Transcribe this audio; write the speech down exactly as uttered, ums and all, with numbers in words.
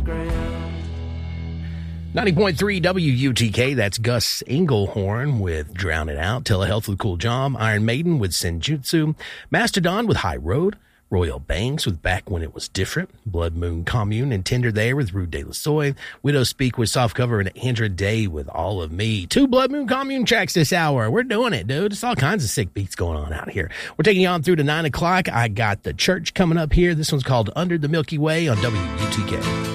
ninety point three W U T K, that's Gus Engelhorn with Drown It Out, Telehealth with Cool Jam, Iron Maiden with Senjutsu, Mastodon with High Road, Royal Banks with Back When It Was Different, Blood Moon Commune and Tender There with Rue de la Soy, Widow Speak with Soft Cover, and Andra Day with All of Me. Two Blood Moon Commune tracks this hour. We're doing it, dude. It's all kinds of sick beats going on out here. We're taking you on through to nine o'clock. I got The Church coming up here. This one's called Under the Milky Way on W U T K.